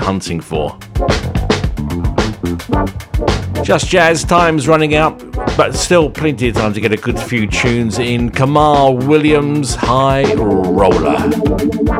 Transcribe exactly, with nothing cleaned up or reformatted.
hunting for. Just Jazz, time's running out, but still plenty of time to get a good few tunes in. Kamal Williams, High Roller.